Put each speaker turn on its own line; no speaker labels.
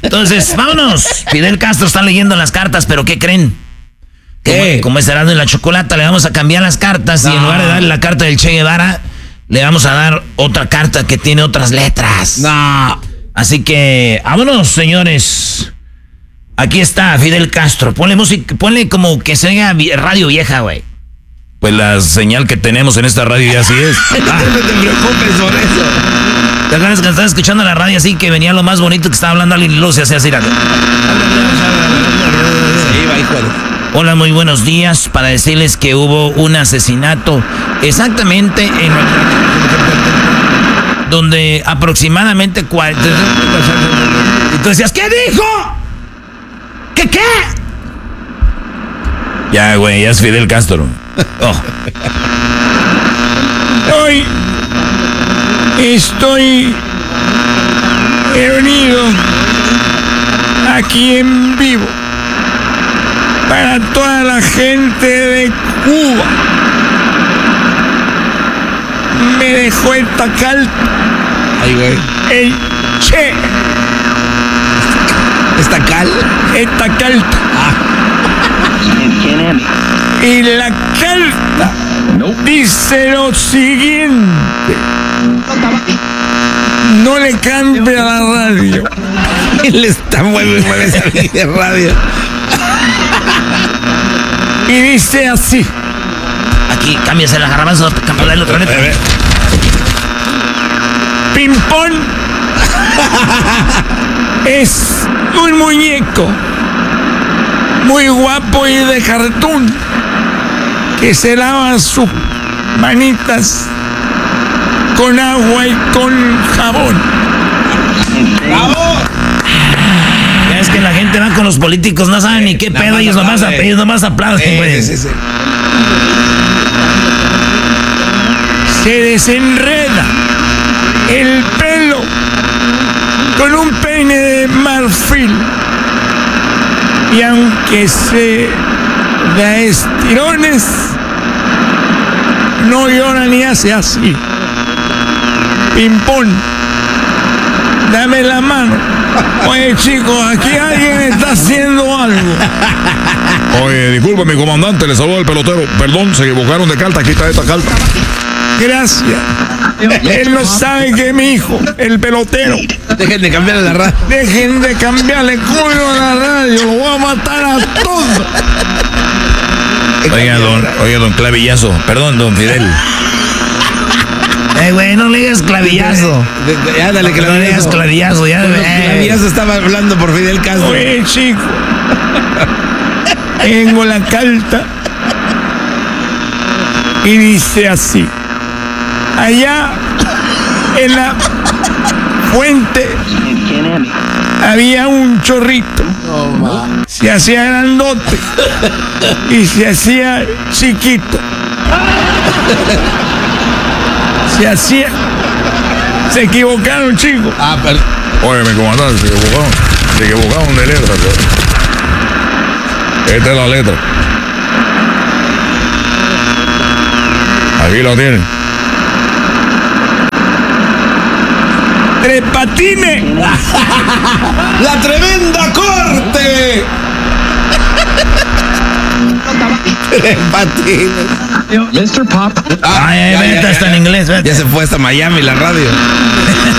Entonces, vámonos. Fidel Castro está leyendo las cartas, pero ¿qué creen?
¿Qué?
Como es Erasmo y la Chocolata, le vamos a cambiar las cartas y en lugar de darle la carta del Che Guevara, le vamos a dar otra carta que tiene otras letras.
No.
Así que, vámonos, señores. Aquí está Fidel Castro. Ponle música, ponle como que se oiga radio vieja, güey. Pues la señal que tenemos en esta radio ya así es.
No te preocupes por eso.
¿Te acuerdas que estaba escuchando la radio así que venía lo más bonito que estaba hablando alguien y luego se hacía así?
Sí, va, hijo de...
Hola, muy buenos días. Para decirles que hubo un asesinato exactamente en... donde aproximadamente... Y tú decías, ¿qué dijo? ¿Qué? Ya, güey, ya es Fidel Castro. Oh.
Hoy estoy reunido aquí en vivo para toda la gente de Cuba. Me dejó esta carta
Ay, güey.
el Che.
¿Esta
carta. Y la carta dice lo siguiente. No le cambie a la radio.
Él está mueve esa de radio.
Y dice así.
Aquí, cámbiase la garbanzo, para el otro letra.
Pimpón es un muñeco muy guapo y de cartón que se lava sus manitas con agua y con jabón.
¡Bravo!
Es que la gente va con los políticos, no saben ni qué pedo, ellos nomás aplauden, güey.
Sí.
Se desenreda el pelo con un peine de marfil y aunque se da estirones no llora ni hace así. Pimpón, dame la mano. Oye, chicos, aquí alguien está haciendo algo.
Oye, disculpe, mi comandante, le saluda el pelotero. Perdón, se equivocaron de carta, aquí está esta carta.
Gracias. Él no sabe que mi hijo, el pelotero.
Dejen de cambiarle la radio.
Dejen de cambiarle culo a la radio, lo voy a matar a todos.
Oiga, don Clavillazo, perdón, don Fidel. Güey, no le digas clavillazo.
Ya, dale,
No le digas clavillazo, ya.
Clavillazo estaba hablando por Fidel Castro.
Oye, chico, tengo la carta y dice así. Allá en la fuente había un chorrito. Se hacía grandote y se hacía chiquito. Se equivocaron, chicos.
Perdón.
Oye, mi comandante, se equivocaron de letra. Esta es la letra. Aquí la tienen.
Tres Patines.
¡La tremenda corte! Tres Patines.
Mr. Pop.
Ay, vete hasta en inglés, vete.
Ya se fue hasta Miami la radio.